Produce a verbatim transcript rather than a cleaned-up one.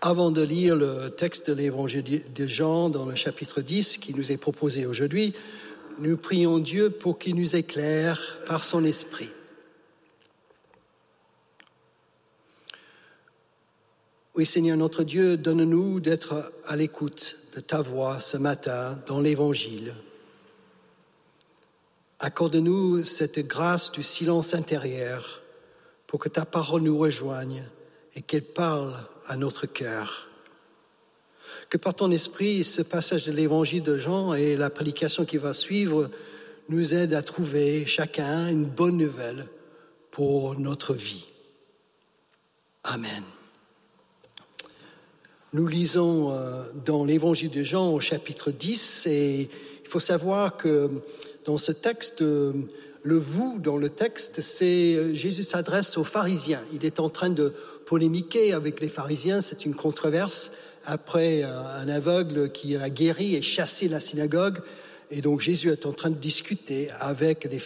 Avant de lire le texte de l'Évangile de Jean dans le chapitre dix qui nous est proposé aujourd'hui, nous prions Dieu pour qu'il nous éclaire par son esprit. Oui, Seigneur notre Dieu, donne-nous d'être à l'écoute de ta voix ce matin dans l'Évangile. Accorde-nous cette grâce du silence intérieur pour que ta parole nous rejoigne et qu'elle parle à notre cœur. Que par ton esprit, ce passage de l'Évangile de Jean et la prédication qui va suivre nous aident à trouver chacun une bonne nouvelle pour notre vie. Amen. Nous lisons dans l'Évangile de Jean au chapitre dix et il faut savoir que dans ce texte, le « vous » dans le texte, c'est Jésus s'adresse aux pharisiens. Il est en train de polémiquer avec les pharisiens, c'est une controverse après un aveugle qui a guéri et chassé la synagogue. Et donc Jésus est en train de discuter avec les